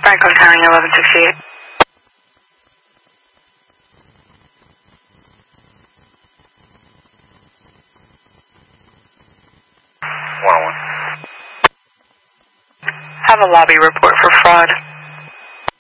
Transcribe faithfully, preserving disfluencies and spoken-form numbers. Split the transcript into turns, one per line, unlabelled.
Franklin County, eleven sixty-eight.
one oh one.
Have a lobby report for fraud.